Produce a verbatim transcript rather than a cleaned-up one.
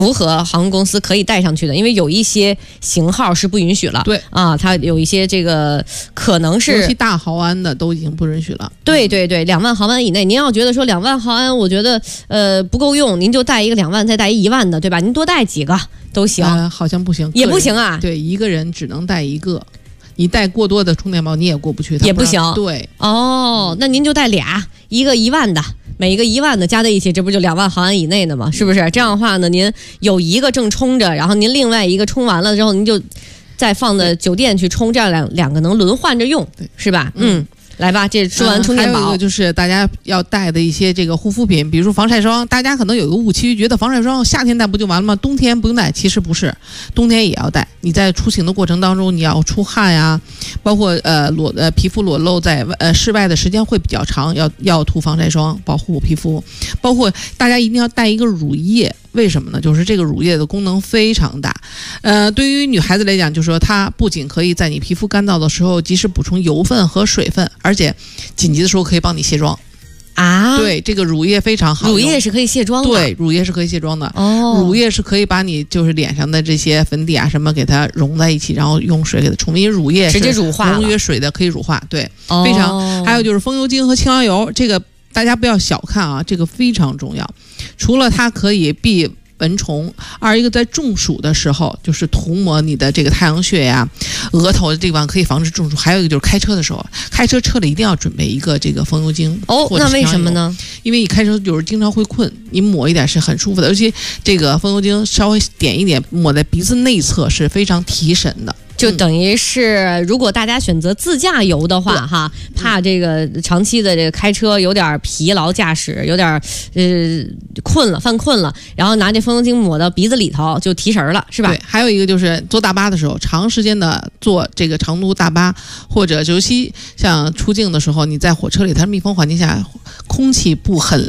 符合航空公司可以带上去的，因为有一些型号是不允许了。 对啊，它有一些这个可能是， 尤其大毫安的都已经不允许了。 对对对，两万毫安以内，您要觉得说两万毫安，我觉得呃不够用，您就带一个两万，再带一一万的，对吧？您多带几个都行。 呃、好像不行， 也不行啊。 对，一个人只能带一个。你带过多的充电宝你也过不去， 也不行。 对， 哦，那您就带俩，一个一万的，每一个一万的加在一起，这不就两万毫安以内的吗？是不是？这样的话呢，您有一个正充着，然后您另外一个充完了之后，您就再放在酒店去充，这样两两个能轮换着用，是吧？嗯。嗯，来吧，这说完充电宝、 嗯，还有一个就是大家要带的一些这个护肤品，比如说防晒霜。大家可能有一个误区，觉得防晒霜夏天带不就完了吗？冬天不用带，其实不是，冬天也要带。你在出行的过程当中，你要出汗呀，包括呃裸呃皮肤裸露在呃室外的时间会比较长，要要涂防晒霜保护皮肤。包括大家一定要带一个乳液。为什么呢？就是这个乳液的功能非常大，呃，对于女孩子来讲，就是说它不仅可以在你皮肤干燥的时候及时补充油分和水分，而且紧急的时候可以帮你卸妆啊。 对，这个乳液非常好， 乳液是可以卸妆的。 对，乳液是可以卸妆的。 哦， 乳液是可以把你就是脸上的这些粉底啊什么给它融在一起，然后用水给它冲，因为乳液直接乳化， 溶于水的，可以乳化。对， 哦、 非常。还有就是风油精和清扬油，这个大家不要小看啊，这个非常重要。除了它可以避蚊虫，二一个在中暑的时候，就是涂抹你的这个太阳穴呀、额头的地方可以防止中暑。还有一个就是开车的时候，开车车里一定要准备一个这个风油精。 哦，那为什么呢？ 因为你开车就是经常会困，你抹一点是很舒服的，而且这个风油精稍微点一点抹在鼻子内侧是非常提神的。 就等于是，如果大家选择自驾游的话，哈，怕这个长期的这个开车有点疲劳驾驶，有点呃困了，犯困了，然后拿这风油精抹到鼻子里头就提神了，是吧？ 对，还有一个就是坐大巴的时候，长时间的坐这个长途大巴，或者尤其像出境的时候，你在火车里，它是密封环境下，空气不很